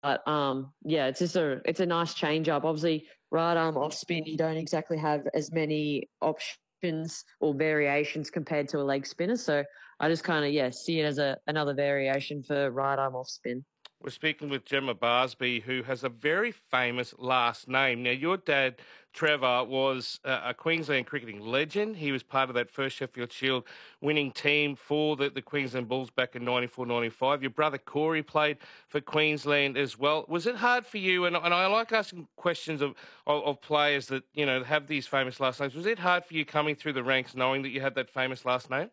yeah, it's a nice change up. Obviously, right arm off spin, you don't exactly have as many options or variations compared to a leg spinner. So I just kind of see it as another variation for right arm off spin. We're speaking with Gemma Barsby, who has a very famous last name. Now, your dad, Trevor, was a Queensland cricketing legend. He was part of that first Sheffield Shield winning team for the Queensland Bulls back in 94, 95. Your brother, Corey, played for Queensland as well. Was it hard for you? And I like asking questions of players that, have these famous last names. Was it hard for you coming through the ranks knowing that you had that famous last name?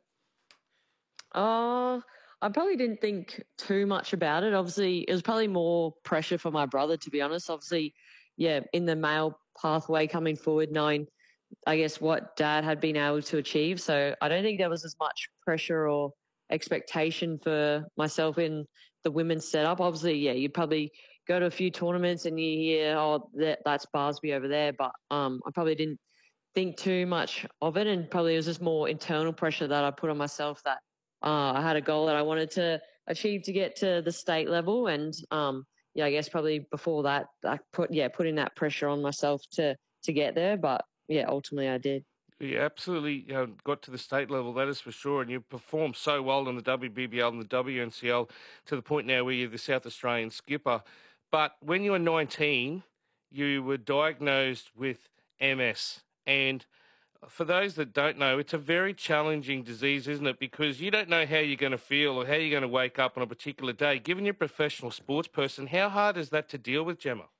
Uh, I probably didn't think too much about it. Obviously, it was probably more pressure for my brother, to be honest. Obviously, yeah, in the male pathway coming forward, knowing, I guess, what dad had been able to achieve. So I don't think there was as much pressure or expectation for myself in the women's setup. Obviously, yeah, you probably go to a few tournaments and you hear, oh, that's Barsby over there. But I probably didn't think too much of it, and probably it was just more internal pressure that I put on myself that I had a goal that I wanted to achieve to get to the state level, and yeah, I guess probably before that I putting that pressure on myself to get there, but yeah, ultimately I did. You absolutely got to the state level, that is for sure, and you performed so well in the WBBL and the WNCL to the point now where you're the South Australian skipper. But when you were 19, you were diagnosed with MS. And for those that don't know, it's a very challenging disease, isn't it? Because you don't know how you're going to feel or how you're going to wake up on a particular day. Given you're a professional sports person, how hard is that to deal with, Gemma?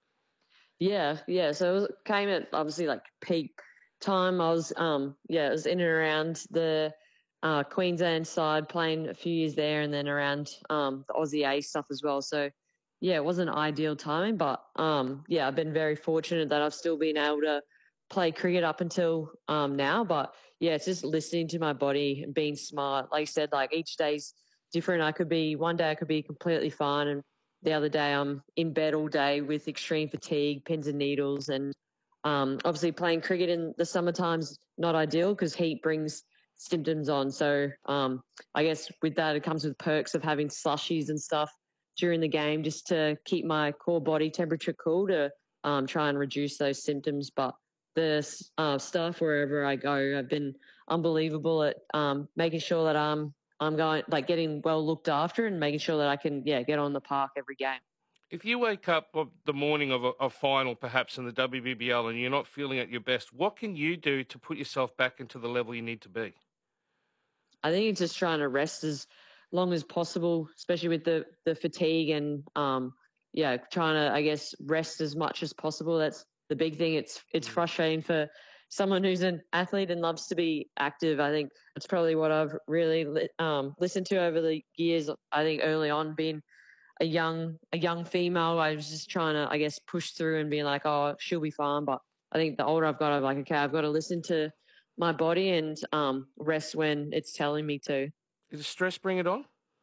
Yeah. So it came at obviously like peak time. I was it was in and around the Queensland side, playing a few years there, and then around the Aussie A stuff as well. So yeah, it wasn't ideal timing, but yeah, I've been very fortunate that I've still been able to play cricket up until now. But yeah, it's just listening to my body and being smart. Like you said, like each day's different. One day I could be completely fine, and the other day I'm in bed all day with extreme fatigue, pins and needles, and obviously playing cricket in the summertime's not ideal because heat brings symptoms on. So I guess with that it comes with perks of having slushies and stuff during the game just to keep my core body temperature cool to try and reduce those symptoms. But the staff wherever I go have been unbelievable at making sure that I'm going like getting well looked after and making sure that I can get on the park every game. If you wake up of the morning of a final, perhaps in the WBBL, and you're not feeling at your best, what can you do to put yourself back into the level you need to be? I think it's just trying to rest as long as possible, especially with the fatigue and trying to I guess rest as much as possible. That's the big thing. It's Mm. frustrating for someone who's an athlete and loves to be active. I think that's probably what I've really listened to over the years. I think early on, being a young female, I was just trying to I guess push through and be like, oh, she'll be fine. But I think the older I've got, I'm like, okay, I've got to listen to my body and rest when it's telling me to. Does stress bring it on?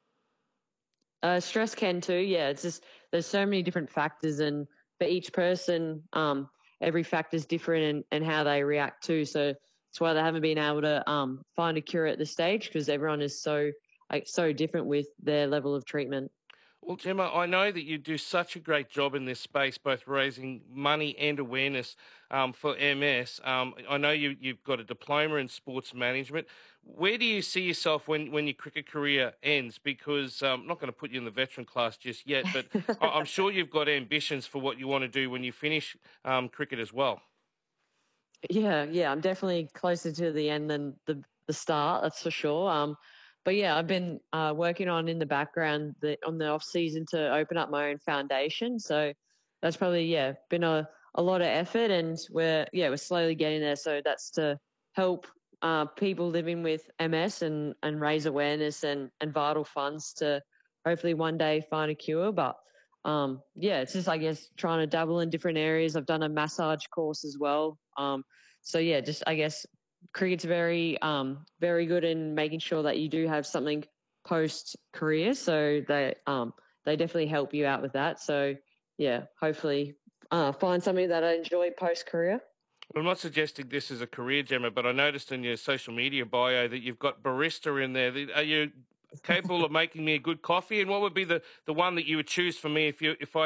Stress can too. Yeah, it's just there's so many different factors, and for each person, every factor is different and how they react to. So that's why they haven't been able to find a cure at this stage because everyone is so different with their level of treatment. Well, Gemma, I know that you do such a great job in this space, both raising money and awareness for MS. I know you've got a diploma in sports management. Where do you see yourself when your cricket career ends? Because I'm not going to put you in the veteran class just yet, but I'm sure you've got ambitions for what you want to do when you finish cricket as well. Yeah, I'm definitely closer to the end than the start. That's for sure. But yeah, I've been working on in the background on the off season to open up my own foundation. So that's probably been a lot of effort, and we're slowly getting there. So that's to help people living with MS and raise awareness and vital funds to hopefully one day find a cure. But it's just I guess trying to dabble in different areas. I've done a massage course as well. So yeah, just I guess cricket's very good in making sure that you do have something post career. So they definitely help you out with that. So yeah, hopefully find something that I enjoy post career. I'm not suggesting this is a career, Gemma, but I noticed in your social media bio that you've got barista in there. Are you capable of making me a good coffee? And what would be the one that you would choose for me if I